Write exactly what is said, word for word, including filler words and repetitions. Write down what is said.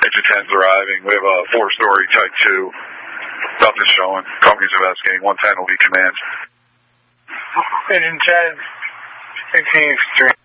Engine ten's arriving. We have a four-story Type two. Nothing showing. Company's investigating. one ten will be command. Engine ten, sixteen extreme.